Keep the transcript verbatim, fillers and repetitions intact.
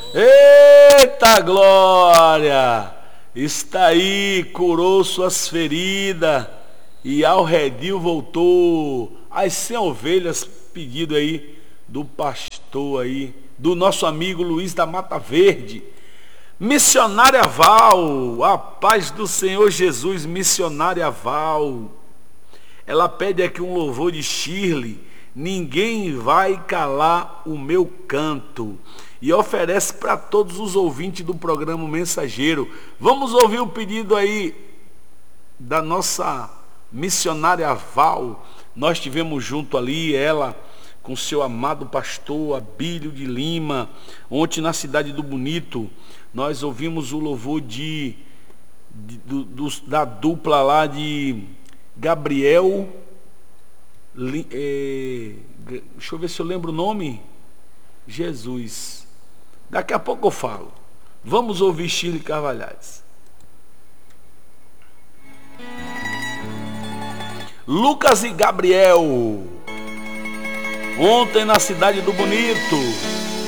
Eita glória! Está aí, curou suas feridas e ao redil voltou. As cem ovelhas, pedido aí do pastor aí, do nosso amigo Luiz da Mata Verde. Missionária Val, a paz do Senhor Jesus, missionária Val. Ela pede aqui um louvor de Shirley, ninguém vai calar o meu canto. E oferece para todos os ouvintes do programa Mensageiro. Vamos ouvir o pedido aí da nossa missionária Val. Nós tivemos junto ali, ela com seu amado pastor Abílio de Lima, ontem na cidade do Bonito. Nós ouvimos o louvor de, de do, do, da dupla lá de Gabriel, é, deixa eu ver se eu lembro o nome, Jesus. Daqui a pouco eu falo. Vamos ouvir Shirley Carvalhais. Lucas e Gabriel, ontem na cidade do Bonito.